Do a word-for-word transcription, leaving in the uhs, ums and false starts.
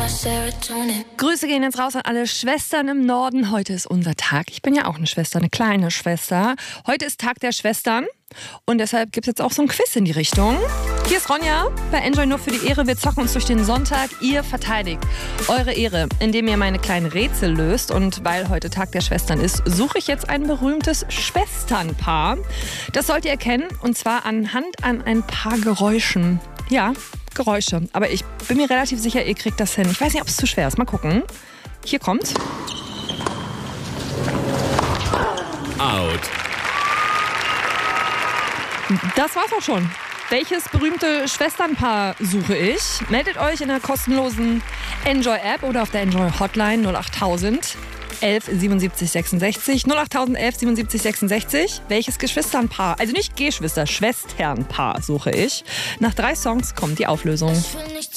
Grüße gehen jetzt raus an alle Schwestern im Norden. Heute ist unser Tag. Ich bin ja auch eine Schwester, eine kleine Schwester. Heute ist Tag der Schwestern und deshalb gibt es jetzt auch so ein Quiz in die Richtung. Hier ist Ronja bei Enjoy nur für die Ehre. Wir zocken uns durch den Sonntag. Ihr verteidigt eure Ehre, indem ihr meine kleinen Rätsel löst. Und weil heute Tag der Schwestern ist, suche ich jetzt ein berühmtes Schwesternpaar. Das sollt ihr erkennen und zwar anhand an ein paar Geräuschen. Ja, Geräusche. Aber ich bin mir relativ sicher, ihr kriegt das hin. Ich weiß nicht, ob es zu schwer ist. Mal gucken. Hier kommt. Out. Das war's auch schon. Welches berühmte Schwesternpaar suche ich? Meldet euch in der kostenlosen Enjoy-App oder auf der Enjoy-Hotline null acht tausend elf siebenundsiebzig sechsundsechzig. null acht tausend elf siebenundsiebzig sechsundsechzig. Welches Geschwisternpaar, also nicht Geschwister, Schwesternpaar suche ich. Nach drei Songs kommt die Auflösung.